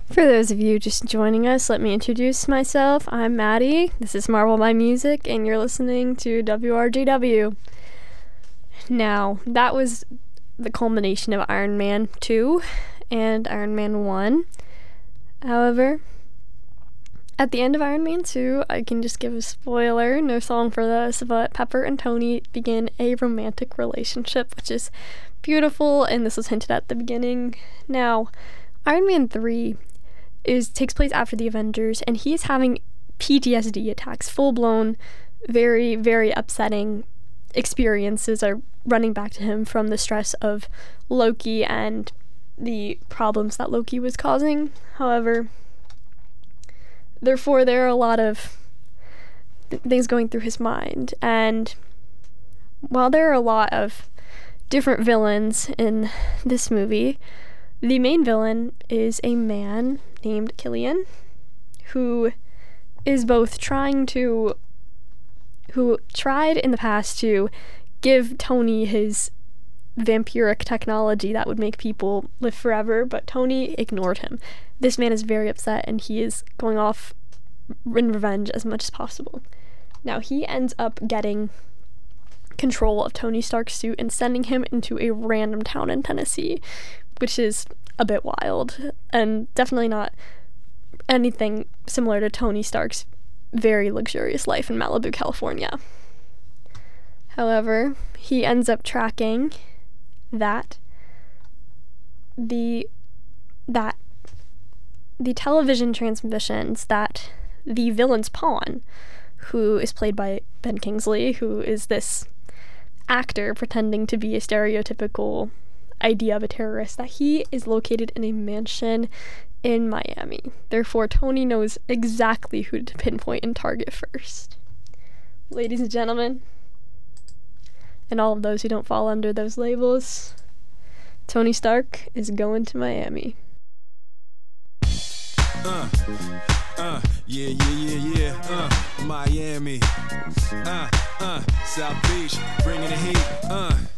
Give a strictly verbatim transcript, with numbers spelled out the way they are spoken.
For those of you just joining us, let me introduce myself. I'm Maddie. This is Marvel My Music, and you're listening to W R G W. Now, that was the culmination of Iron Man two and Iron Man one. However, at the end of Iron Man two, I can just give a spoiler, no song for this, but Pepper and Tony begin a romantic relationship, which is beautiful, and this was hinted at the beginning. Now, Iron Man three is takes place after the Avengers, and he's having P T S D attacks, full-blown, very, very upsetting experiences are running back to him from the stress of Loki and the problems that Loki was causing. However, therefore, there are a lot of th- things going through his mind, and while there are a lot of different villains in this movie, the main villain is a man named Killian, who is both trying to, who tried in the past to give Tony his vampiric technology that would make people live forever, but Tony ignored him. This man is very upset, and he is going off in revenge as much as possible. Now, he ends up getting control of Tony Stark's suit and sending him into a random town in Tennessee, which is a bit wild, and definitely not anything similar to Tony Stark's very luxurious life in Malibu, California. However, he ends up tracking that the that the television transmissions that the villain's pawn, who is played by Ben Kingsley, who is this actor pretending to be a stereotypical idea of a terrorist, that he is located in a mansion in Miami. Therefore, Tony knows exactly who to pinpoint and target first. Ladies and gentlemen, and all of those who don't fall under those labels, Tony Stark is going to Miami. Uh, uh, yeah, yeah, yeah, yeah, uh, Miami, uh, uh, South Beach, bringing the heat, uh.